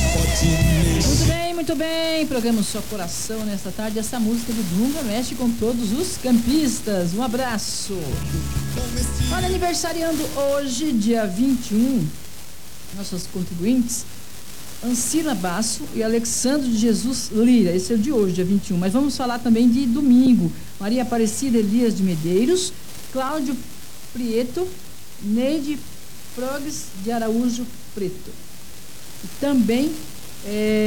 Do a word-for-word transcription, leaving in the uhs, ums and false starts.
Muito bem, muito bem. Programa Só Coração nesta tarde. Essa música do Dunga mexe com todos os campistas. Um abraço. Olha, aniversariando hoje, dia vinte e um, nossos contribuintes, Ancila Basso e Alexandre de Jesus Lira. Esse é o de hoje, dia vinte e um. Mas vamos falar também de domingo. Maria Aparecida Elias de Medeiros, Cláudio Prieto, Neide Frogs de Araújo Preto. E também é,